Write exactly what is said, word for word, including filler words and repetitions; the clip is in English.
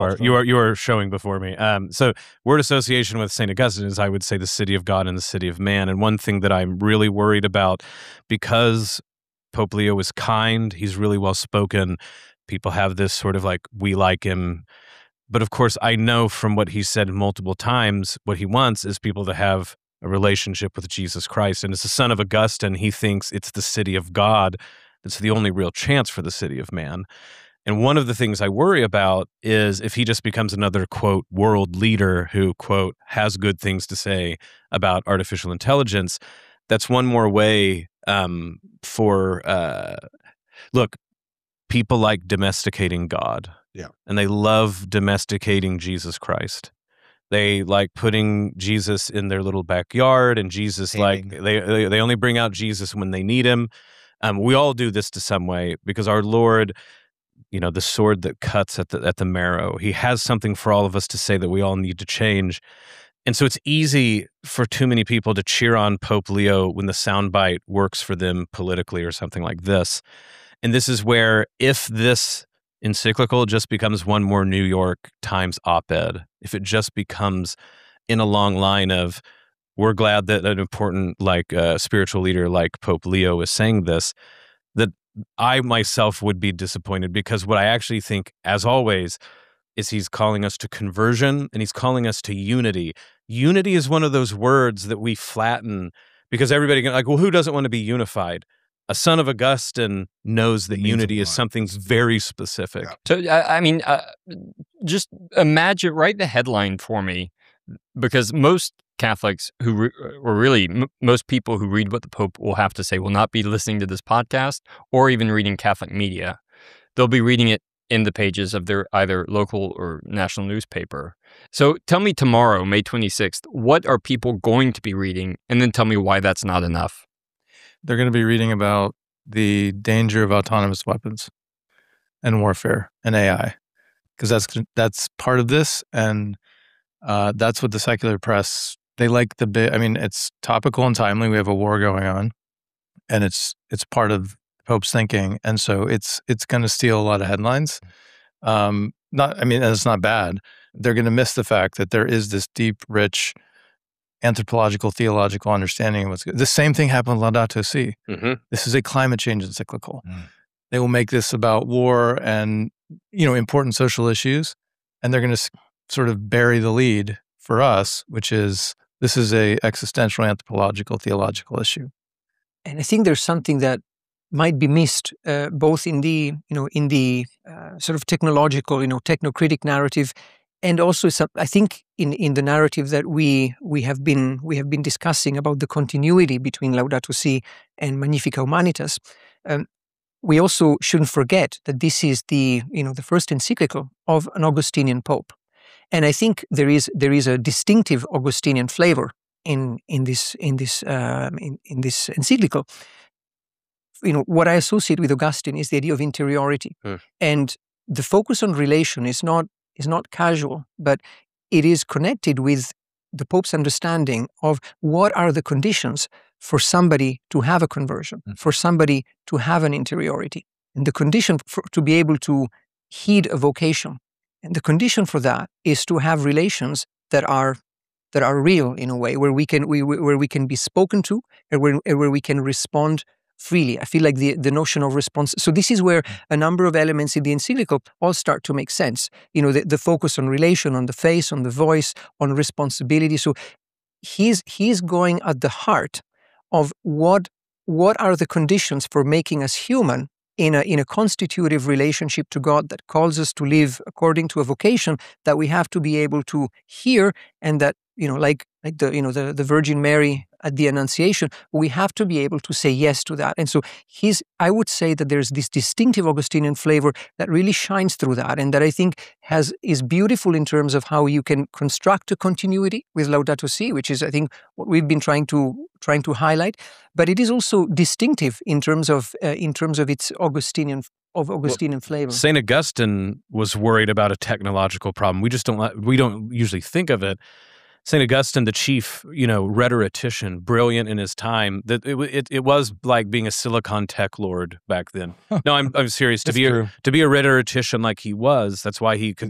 are, you are you are showing before me. Um, so word association with Saint Augustine is, I would say, the city of God and the city of man. And one thing that I'm really worried about, because Pope Leo is kind, he's really well spoken. People have this sort of like, we like him. But of course, I know from what he said multiple times, what he wants is people to have a relationship with Jesus Christ. And as the son of Augustine, he thinks it's the city of God that's the only real chance for the city of man. And one of the things I worry about is if he just becomes another, quote, world leader who, quote, has good things to say about artificial intelligence. That's one more way um, for, uh, look, people like domesticating God. Yeah. And they love domesticating Jesus Christ. They like putting Jesus in their little backyard, and Jesus, Taming. like, they, they they only bring out Jesus when they need him. Um, we all do this to some way because our Lord, you know, the sword that cuts at the at the marrow, he has something for all of us to say that we all need to change. And so it's easy for too many people to cheer on Pope Leo when the soundbite works for them politically or something like this. And this is where, if this encyclical just becomes one more New York Times op-ed, if it just becomes in a long line of, we're glad that an important like uh, spiritual leader like Pope Leo is saying this, that I myself would be disappointed, because what I actually think, as always, is he's calling us to conversion and he's calling us to unity. Unity is one of those words that we flatten because everybody can, like, well, who doesn't want to be unified? A son of Augustine knows that unity is something very specific. Yeah. So, I, I mean, uh, just imagine, write the headline for me, because most Catholics who, re- or really m- most people who read what the Pope will have to say will not be listening to this podcast or even reading Catholic media. They'll be reading it in the pages of their either local or national newspaper. So tell me tomorrow, May twenty-sixth, what are people going to be reading? And then tell me why that's not enough. They're going to be reading about the danger of autonomous weapons and warfare and A I, because that's that's part of this, and uh, that's what the secular press, they like the bit. I mean, it's topical and timely. We have a war going on, and it's it's part of Pope's thinking, and so it's it's going to steal a lot of headlines. Um, not, I mean, and it's not bad. They're going to miss the fact that there is this deep, rich anthropological, theological understanding of what's good. The same thing happened with Laudato Si. Mm-hmm. This is a climate change encyclical. Mm. They will make this about war and, you know, important social issues, and they're going to s- sort of bury the lead for us, which is, this is a existential, anthropological, theological issue. And I think there's something that might be missed, uh, both in the, you know, in the uh, sort of technological, you know, technocritic narrative, and also some, I think in, in the narrative that we we have been we have been discussing about the continuity between Laudato Si and Magnificat Humanitas. Um, we also shouldn't forget that this is the, you know, the first encyclical of an Augustinian pope, and I think there is there is a distinctive Augustinian flavor in in this in this um, in, in this encyclical. You know, what I associate with Augustine is the idea of interiority, Hmm. and the focus on relation is not is not casual, but it is connected with the Pope's understanding of what are the conditions for somebody to have a conversion, Mm. for somebody to have an interiority, and the condition for, to be able to heed a vocation, and the condition for that is to have relations that are that are real in a way, where we can we, where we can be spoken to, and where, where we can respond freely. I feel like the, the notion of response. So this is where a number of elements in the encyclical all start to make sense. You know, the, the focus on relation, on the face, on the voice, on responsibility. So he's he's going at the heart of what what are the conditions for making us human in a in a constitutive relationship to God that calls us to live according to a vocation that we have to be able to hear, and that, you know, like like the you know the, the Virgin Mary at the Annunciation, we have to be able to say yes to that. And so he's, I would say that there's this distinctive Augustinian flavor that really shines through that, and that I think has is beautiful in terms of how you can construct a continuity with Laudato Si, which is, I think, what we've been trying to trying to highlight. But it is also distinctive in terms of uh, in terms of its Augustinian of Augustinian well, flavor. Saint Augustine was worried about a technological problem. We just don't we don't usually think of it. Saint Augustine, the chief, you know, rhetorician, brilliant in his time, that it, it it was like being a Silicon tech lord back then. No, I'm I'm serious. To That's be true. a, to be a rhetorician like he was, that's why he